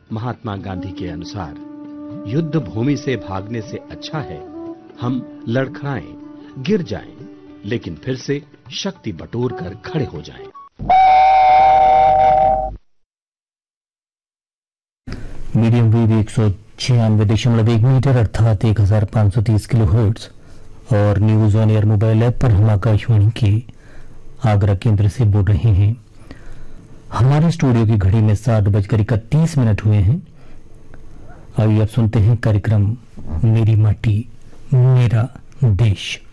महात्मा गांधी के अनुसार युद्ध भूमि से भागने से अच्छा है हम लड़खड़ाएं, गिर जाएं, लेकिन फिर से शक्ति बटोर कर खड़े हो जाएं। मीडियम वेव 196.1 मीटर अर्थात 1530 किलोहर्ट्ज और news on air mobile app पर हम आकाशवाणी के आगरा केंद्र से बोल रहे हैं। हमारे स्टूडियो की घड़ी में 7:31 हुए हैं। आइए अब सुनते हैं कार्यक्रम मेरी माटी मेरा देश।